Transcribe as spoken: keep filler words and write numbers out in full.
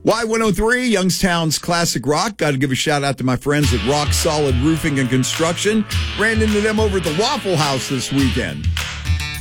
Y one oh three, Youngstown's classic rock. Got to give a shout out to my friends at Rock Solid Roofing and Construction. Ran into them over at the Waffle House this weekend.